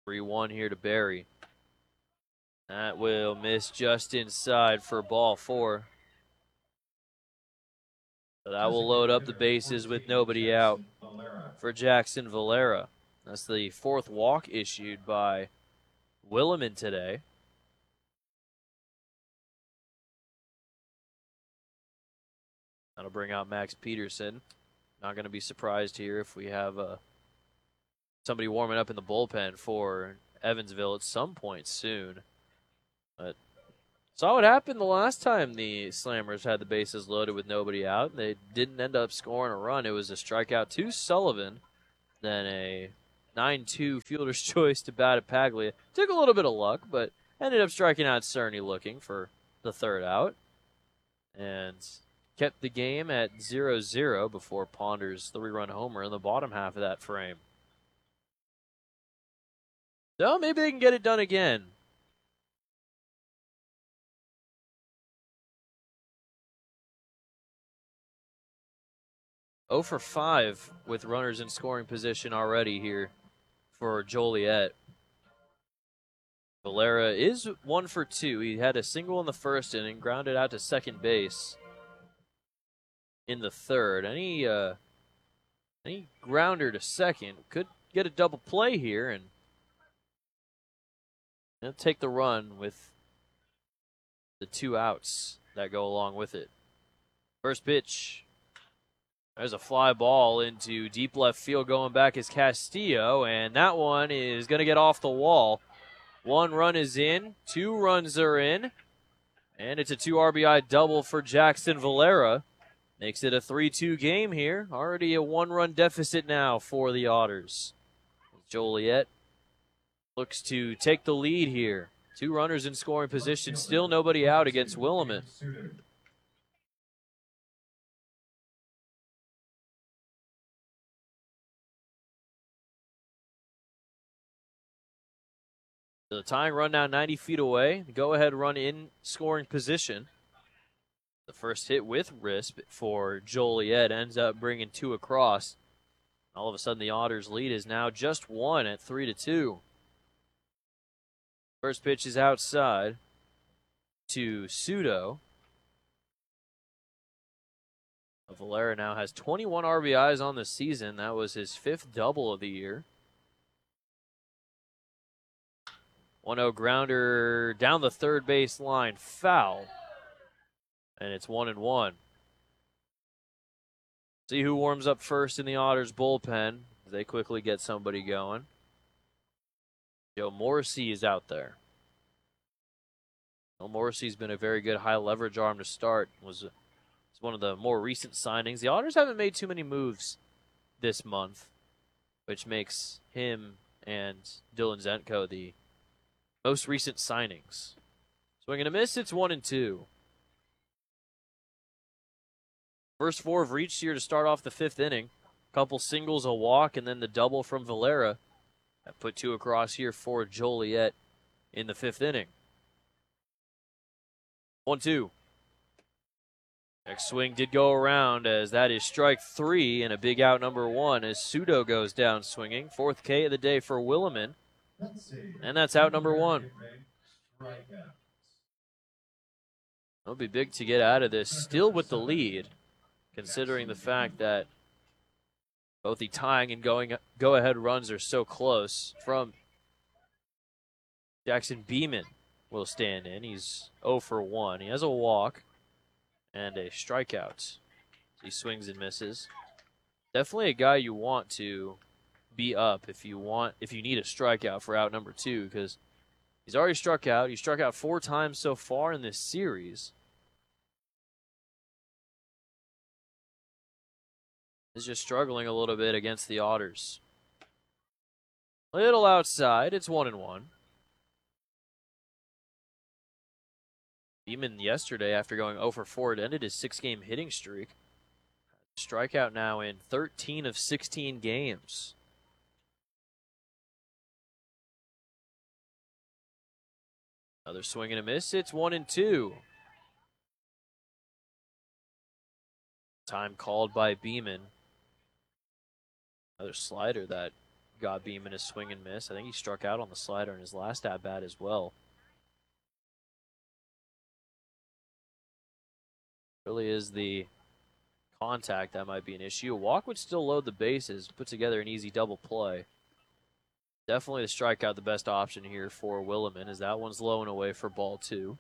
3-1 here to Barry. That will miss just inside for ball 4. So that will load up the bases with nobody out for Jackson Valera. That's the 4th walk issued by Williman today. That'll bring out Max Peterson. Not going to be surprised here if we have somebody warming up in the bullpen for Evansville at some point soon. But saw what happened the last time the Slammers had the bases loaded with nobody out. They didn't end up scoring a run. It was a strikeout to Sullivan, then a 9-2 fielder's choice to Battipaglia. Took a little bit of luck, but ended up striking out Cerny looking for the 3rd out. And kept the game at 0-0 before Ponder's 3-run homer in the bottom half of that frame. So maybe they can get it done again. Oh for 5 with runners in scoring position already here for Joliet. Valera is 1 for 2. He had a single in the 1st inning, grounded out to second base in the 3rd. Any grounder to second could get a double play here and take the run with the 2 outs that go along with it. First pitch. There's a fly ball into deep left field. Going back is Castillo, and that one is going to get off the wall. 1 run is in, 2 runs are in, and it's a 2 RBI double for Jackson Valera. Makes it a 3-2 game here. Already a 1-run deficit now for the Otters. Joliet looks to take the lead here. 2 runners in scoring position, still nobody out against Williman. So the tying run now 90 feet away. Go ahead run in scoring position. The first hit with Risp for Joliet ends up bringing 2 across. All of a sudden the Otters lead is now just 1 at 3-2. First pitch is outside to Pseudo. Valera now has 21 RBIs on the season. That was his 5th double of the year. 1-0 grounder down the third base line, foul. And it's 1-1. See who warms up first in the Otters bullpen. They quickly get somebody going. Joe Morrissey is out there. Well, Morrissey's been a very good high leverage arm to start. It's one of the more recent signings. The Otters haven't made too many moves this month, which makes him and Dylan Zenko the most recent signings. Swing and a miss, it's 1-2. First 4 have reached here to start off the 5th inning. Couple singles, a walk, and then the double from Valera. That put 2 across here for Joliet in the 5th inning. 1-2. Next swing did go around as that is strike 3 and a big out number 1 as Pseudo goes down swinging. 4th K of the day for Williman. And that's out number 1. It'll be big to get out of this still with the lead, considering the fact that both the tying and go-ahead runs are so close. From Jackson Beeman will stand in. He's 0 for 1. He has a walk and a strikeout. He swings and misses. Definitely a guy you want to be up if you need a strikeout for out number 2, because he's already struck out. He struck out 4 times so far in this series. He's just struggling a little bit against the Otters. Little outside. It's 1-1. Beeman yesterday, after going 0 for 4, it ended his 6-game hitting streak. Strikeout now in 13 of 16 games. Another swing and a miss. It's 1-2. Time called by Beeman. Another slider that got Beam in his swing and miss. I think he struck out on the slider in his last at-bat as well. Really is the contact that might be an issue. A walk would still load the bases, put together an easy double play. Definitely the strikeout the best option here for Williman, as that one's low and away for ball 2.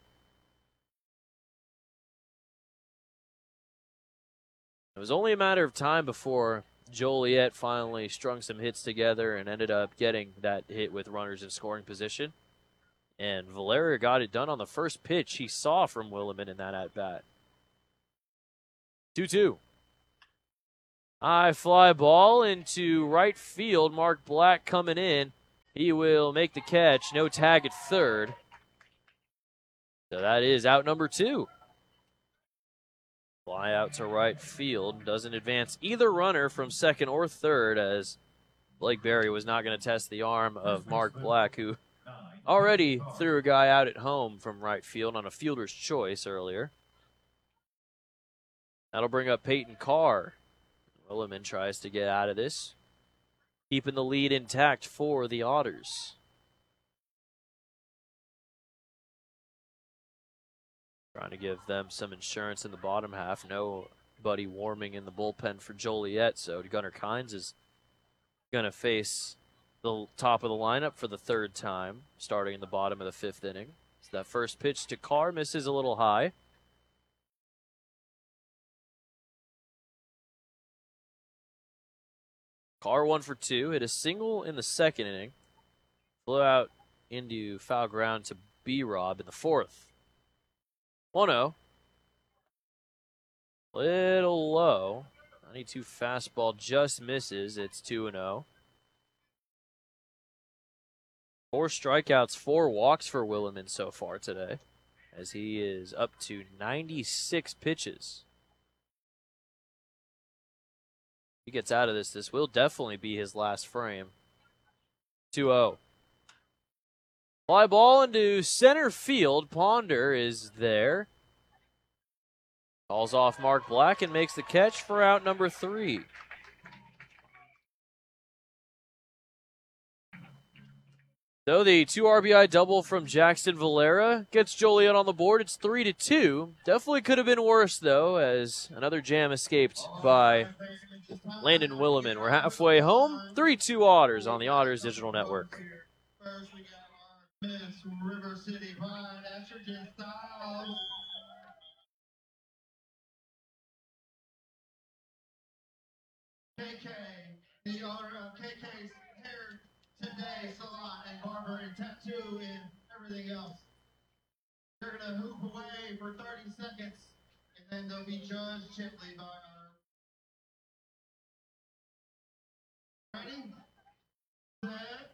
It was only a matter of time before Joliet finally strung some hits together and ended up getting that hit with runners in scoring position. And Valera got it done on the first pitch he saw from Williman in that at-bat. 2-2. High fly ball into right field. Mark Black coming in. He will make the catch. No tag at third. So that is out number 2. Fly out to right field. Doesn't advance either runner from second or third, as Blake Berry was not going to test the arm of Mark Black, who already threw a guy out at home from right field on a fielder's choice earlier. That'll bring up Peyton Carr. Williman tries to get out of this, keeping the lead intact for the Otters. Trying to give them some insurance in the bottom half. Nobody warming in the bullpen for Joliet, so Gunnar Kynes is going to face the top of the lineup for the third time, starting in the bottom of the 5th inning. So that first pitch to Carr misses a little high. Carr 1 for 2, hit a single in the 2nd inning. Flew out into foul ground to B-Rob in the 4th. 1-0. Little low. 92 fastball just misses. It's 2-0. 4 strikeouts, 4 walks for Williman so far today, as he is up to 96 pitches. He gets out of this. This will definitely be his last frame. 2-0. Fly ball into center field. Ponder is there. Calls off Mark Black and makes the catch for out number 3. So the 2 RBI double from Jackson Valera gets Joliet on the board. It's 3-2. Definitely could have been worse, though, as another jam escaped by Landon Williman. We're halfway home. 3-2 Otters on the Otters Digital Network. First, we got our Miss River City Pride, Estrogen Styles. KK, the owner of KK's Hair Today Salon and Barber and Tattoo and everything else. They're going to hoop away for 30 seconds, and then they'll be judged gently by our... Ready? Set.